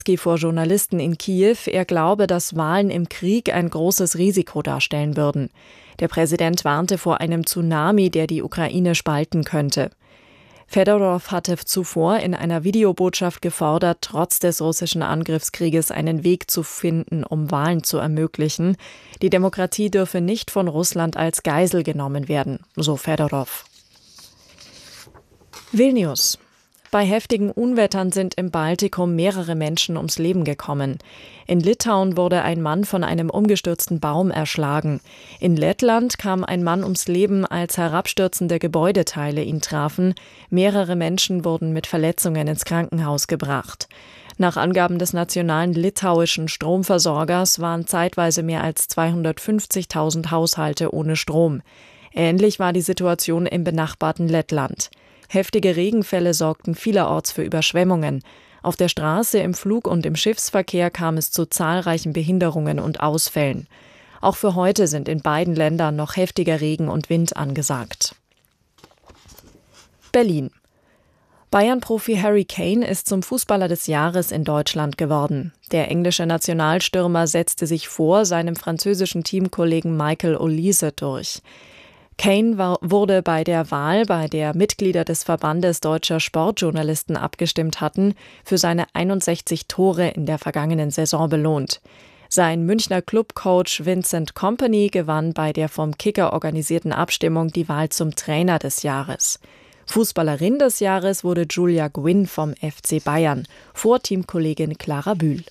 Vor Journalisten in Kiew, er glaube, dass Wahlen im Krieg ein großes Risiko darstellen würden. Der Präsident warnte vor einem Tsunami, der die Ukraine spalten könnte. Fedorow hatte zuvor in einer Videobotschaft gefordert, trotz des russischen Angriffskrieges einen Weg zu finden, um Wahlen zu ermöglichen. Die Demokratie dürfe nicht von Russland als Geisel genommen werden, so Fedorow. Vilnius. Bei heftigen Unwettern sind im Baltikum mehrere Menschen ums Leben gekommen. In Litauen wurde ein Mann von einem umgestürzten Baum erschlagen. In Lettland kam ein Mann ums Leben, als herabstürzende Gebäudeteile ihn trafen. Mehrere Menschen wurden mit Verletzungen ins Krankenhaus gebracht. Nach Angaben des nationalen litauischen Stromversorgers waren zeitweise mehr als 250.000 Haushalte ohne Strom. Ähnlich war die Situation im benachbarten Lettland. Heftige Regenfälle sorgten vielerorts für Überschwemmungen. Auf der Straße, im Flug- und im Schiffsverkehr kam es zu zahlreichen Behinderungen und Ausfällen. Auch für heute sind in beiden Ländern noch heftiger Regen und Wind angesagt. Berlin. Bayern-Profi Harry Kane ist zum Fußballer des Jahres in Deutschland geworden. Der englische Nationalstürmer setzte sich vor seinem französischen Teamkollegen Michael Olise durch. Kane wurde bei der Wahl, bei der Mitglieder des Verbandes deutscher Sportjournalisten abgestimmt hatten, für seine 61 Tore in der vergangenen Saison belohnt. Sein Münchner Clubcoach Vincent Kompany gewann bei der vom Kicker organisierten Abstimmung die Wahl zum Trainer des Jahres. Fußballerin des Jahres wurde Julia Gwynn vom FC Bayern, vor Teamkollegin Clara Bühl.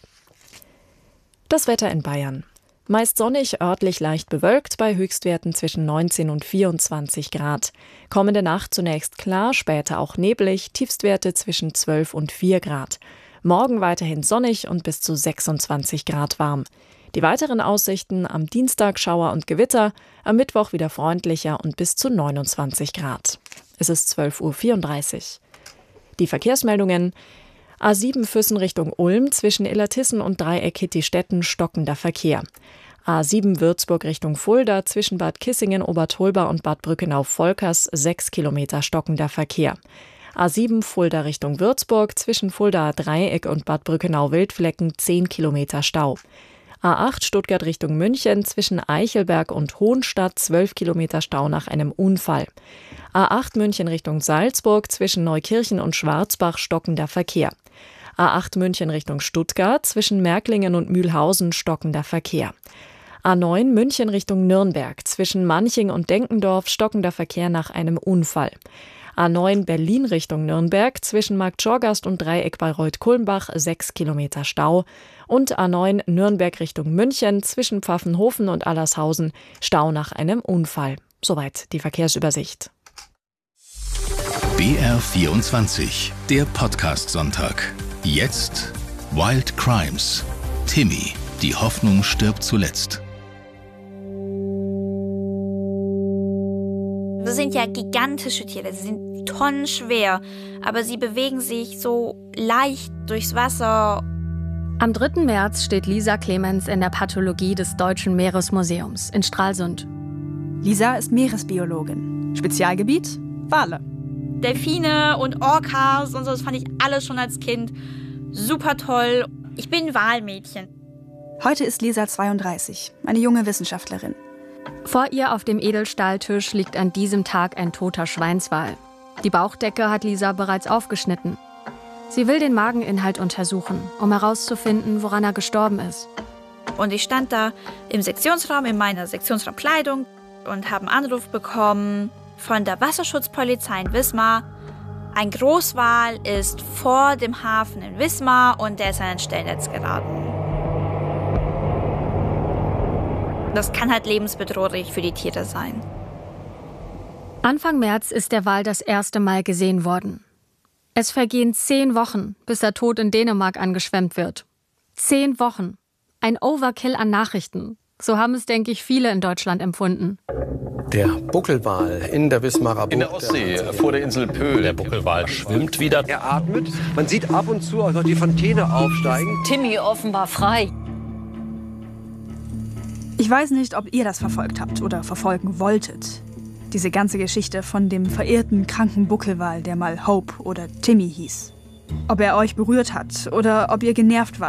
Das Wetter in Bayern. Meist sonnig, örtlich leicht bewölkt, bei Höchstwerten zwischen 19 und 24 Grad. Kommende Nacht zunächst klar, später auch neblig, Tiefstwerte zwischen 12 und 4 Grad. Morgen weiterhin sonnig und bis zu 26 Grad warm. Die weiteren Aussichten: am Dienstag Schauer und Gewitter, am Mittwoch wieder freundlicher und bis zu 29 Grad. Es ist 12:34 Uhr. Die Verkehrsmeldungen: A7 Füssen Richtung Ulm, zwischen Illertissen und Dreieck Hitti-Stetten stockender Verkehr. A7 Würzburg Richtung Fulda, zwischen Bad Kissingen, Obertolba und Bad Brückenau-Volkers 6 Kilometer stockender Verkehr. A7 Fulda Richtung Würzburg, zwischen Fuldaer Dreieck und Bad Brückenau-Wildflecken 10 Kilometer Stau. A8 Stuttgart Richtung München, zwischen Eichelberg und Hohenstadt 12 Kilometer Stau nach einem Unfall. A8 München Richtung Salzburg, zwischen Neukirchen und Schwarzbach stockender Verkehr. A8 München Richtung Stuttgart, zwischen Märklingen und Mühlhausen stockender Verkehr. A9 München Richtung Nürnberg, zwischen Manching und Denkendorf stockender Verkehr nach einem Unfall. A9 Berlin Richtung Nürnberg, zwischen Marktschorgast und Dreieck bei Reuth-Kulmbach 6 Kilometer Stau. Und A9 Nürnberg Richtung München, zwischen Pfaffenhofen und Allershausen Stau nach einem Unfall. Soweit die Verkehrsübersicht. BR24, der Podcast-Sonntag. Jetzt Wild Crimes. Timmy, die Hoffnung stirbt zuletzt. Das sind ja gigantische Tiere, sie sind tonnenschwer, aber sie bewegen sich so leicht durchs Wasser. Am 3. März steht Lisa Clemens in der Pathologie des Deutschen Meeresmuseums in Stralsund. Lisa ist Meeresbiologin. Spezialgebiet: Wale. Delfine und Orcas und so, das fand ich alles schon als Kind super toll. Ich bin Walmädchen. Heute ist Lisa 32, eine junge Wissenschaftlerin. Vor ihr auf dem Edelstahltisch liegt an diesem Tag ein toter Schweinswal. Die Bauchdecke hat Lisa bereits aufgeschnitten. Sie will den Mageninhalt untersuchen, um herauszufinden, woran er gestorben ist. Und ich stand da im Sektionsraum in meiner Sektionsraumkleidung und habe einen Anruf bekommen von der Wasserschutzpolizei in Wismar. Ein Großwal ist vor dem Hafen in Wismar und der ist in ein Stellnetz geraten. Das kann halt lebensbedrohlich für die Tiere sein. Anfang März ist der Wal das erste Mal gesehen worden. Es vergehen 10 Wochen, bis der Tod in Dänemark angeschwemmt wird. 10 Wochen. Ein Overkill an Nachrichten. So haben es, denke ich, viele in Deutschland empfunden. Der Buckelwal in der Wismarer Bucht. In der Ostsee, vor der Insel Pöhl. Der Buckelwal schwimmt wieder. Er atmet. Man sieht ab und zu auch noch die Fontäne aufsteigen. Timmy offenbar frei. Ich weiß nicht, ob ihr das verfolgt habt oder verfolgen wolltet. Diese ganze Geschichte von dem verirrten, kranken Buckelwal, der mal Hope oder Timmy hieß. Ob er euch berührt hat oder ob ihr genervt wart.